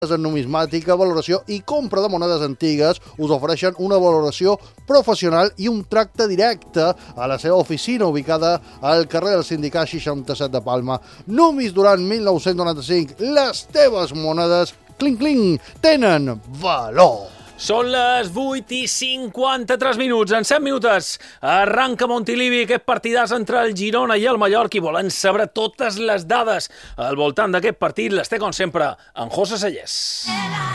en numismàtica, valoració i compra de monedes antigues, us ofereixen una valoració professional i un tracte directe a la seva oficina ubicada al carrer del Sindicat 67 de Palma. Numis durant 1995, les teves monedes, cling, cling, tenen valor. Són les 8:53 minuts. En 7 minuts arranca Montilivi aquest partidàs entre el Girona i el Mallorca i volen saber totes les dades al voltant d'aquest partit. Les té, com sempre, en José Sellés.